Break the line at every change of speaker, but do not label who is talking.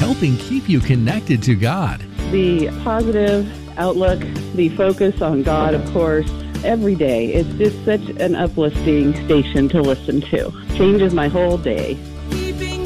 helping keep you connected to God.
The positive outlook, the focus on God, of course, every day. It's just such an uplifting station to listen to. Changes my whole day.